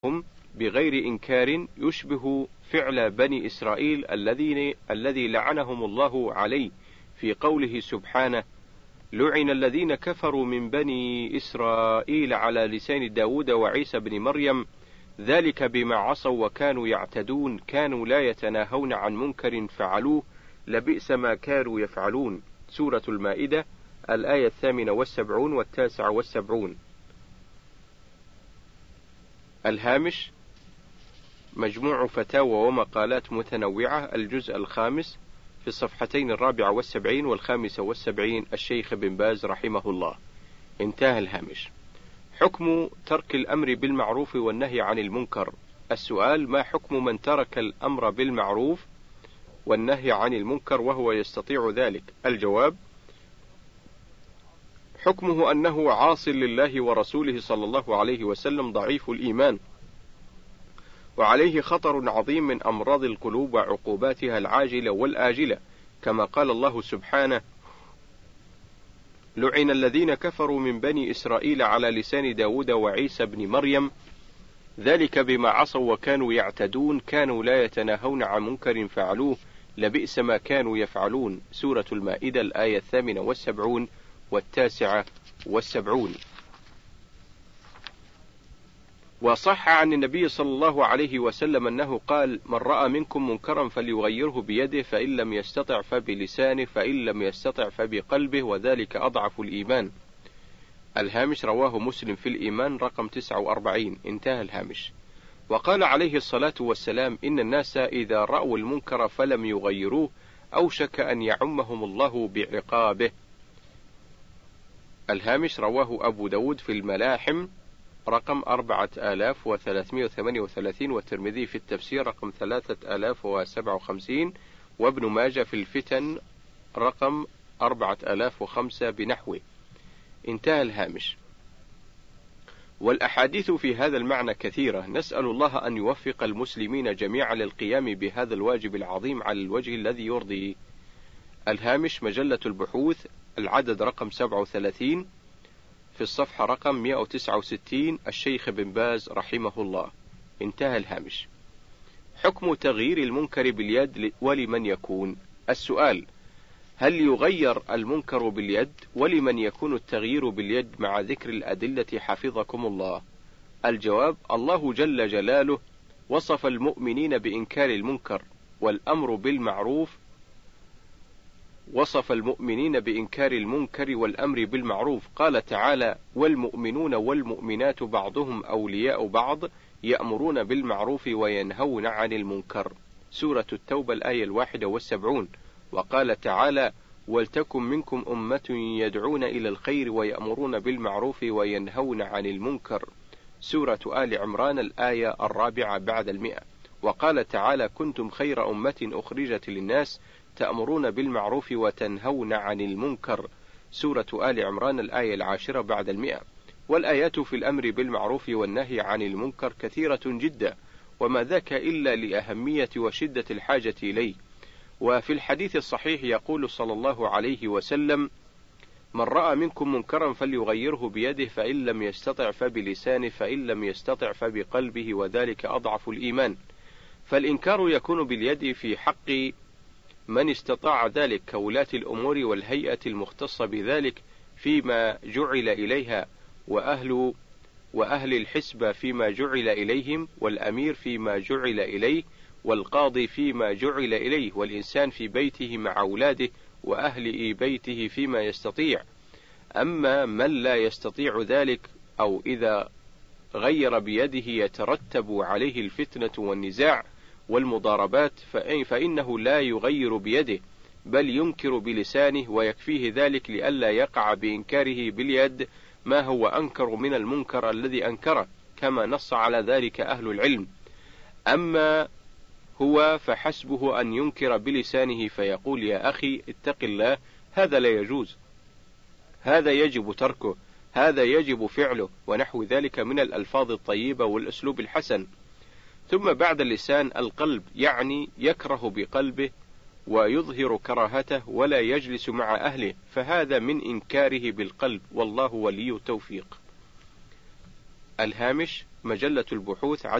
بغير إنكار يشبه فعل بني إسرائيل الذي لعنهم الله عليه في قوله سبحانه: لعن الذين كفروا من بني إسرائيل على لسان داود وعيسى بن مريم ذلك بما عصوا وكانوا يعتدون كانوا لا يتناهون عن منكر فعلوه لبئس ما كانوا يفعلون. سورة المائدة الآية 78 و79. الهامش: مجموع فتاوى ومقالات متنوعة، الجزء الخامس، في الصفحتين 74 و75، الشيخ بن باز رحمه الله. انتهى الهامش. حكم ترك الأمر بالمعروف والنهي عن المنكر. السؤال: ما حكم من ترك الأمر بالمعروف والنهي عن المنكر وهو يستطيع ذلك؟ الجواب: حكمه أنه عاص لله ورسوله صلى الله عليه وسلم ضعيف الإيمان، وعليه خطر عظيم من أمراض القلوب وعقوباتها العاجلة والآجلة، كما قال الله سبحانه: لعن الذين كفروا من بني إسرائيل على لسان داود وعيسى بن مريم ذلك بما عصوا وكانوا يعتدون كانوا لا يتناهون عن منكر فعلوه لبئس ما كانوا يفعلون. سورة المائدة الآية 78 و79. وصح عن النبي صلى الله عليه وسلم أنه قال: من رأى منكم منكرا فليغيره بيده، فإن لم يستطع فبلسانه، فإن لم يستطع فبقلبه، وذلك أضعف الإيمان. الهامش: رواه مسلم في الإيمان رقم 49. انتهى الهامش. وقال عليه الصلاة والسلام: إن الناس إذا رأوا المنكر فلم يغيروه أوشك أن يعمهم الله بعقابه. الهامش: رواه أبو داود في الملاحم رقم 4338، والترمذي في التفسير رقم 3057، وابن ماجه في الفتن رقم 4005 بنحوه. انتهى الهامش. والأحاديث في هذا المعنى كثيرة، نسأل الله أن يوفق المسلمين جميعا للقيام بهذا الواجب العظيم على الوجه الذي يرضي. الهامش: مجلة البحوث العدد رقم 37 في الصفحة رقم 169، الشيخ بن باز رحمه الله. انتهى الهامش. حكم تغيير المنكر باليد ولمن يكون؟ السؤال: هل يغير المنكر باليد؟ ولمن يكون التغيير باليد مع ذكر الأدلة حفظكم الله؟ الجواب: الله جل جلاله وصف المؤمنين بإنكار المنكر والأمر بالمعروف، وصف المؤمنين بإنكار المنكر والأمر بالمعروف. قال تعالى: والمؤمنون والمؤمنات بعضهم أولياء بعض يأمرون بالمعروف وينهون عن المنكر. سورة التوبة الآية 71. وقال تعالى: ولتكن منكم أمة يدعون إلى الخير ويأمرون بالمعروف وينهون عن المنكر. سورة آل عمران الآية 4 بعد 100. وقال تعالى: كنتم خير أمة أخرجت للناس تأمرون بالمعروف وتنهون عن المنكر. سورة آل عمران الآية 10 بعد 100. والآيات في الأمر بالمعروف والنهي عن المنكر كثيرة جدا، وما ذاك إلا لأهمية وشدة الحاجة إليه. وفي الحديث الصحيح يقول صلى الله عليه وسلم: من رأى منكم منكرا فليغيره بيده، فإن لم يستطع فبلسانه، فإن لم يستطع فبقلبه، وذلك أضعف الإيمان. فالإنكار يكون باليد في حق من استطاع ذلك كولاة الأمور والهيئة المختصة بذلك فيما جعل إليها، وأهل الحسبة فيما جعل إليهم، والأمير فيما جعل إليه، والقاضي فيما جعل إليه، والإنسان في بيته مع أولاده وأهل بيته فيما يستطيع. أما من لا يستطيع ذلك، أو إذا غير بيده يترتب عليه الفتنة والنزاع والمضاربات، فإنه لا يغير بيده، بل ينكر بلسانه، ويكفيه ذلك لئلا يقع بإنكاره باليد ما هو أنكر من المنكر الذي أنكره، كما نص على ذلك أهل العلم. أما هو فحسبه أن ينكر بلسانه فيقول: يا أخي اتق الله، هذا لا يجوز، هذا يجب تركه، هذا يجب فعله، ونحو ذلك من الألفاظ الطيبة والأسلوب الحسن. ثم بعد اللسان القلب، يعني يكره بقلبه ويظهر كراهته ولا يجلس مع أهله، فهذا من إنكاره بالقلب، والله ولي التوفيق. الهامش: مجلة البحوث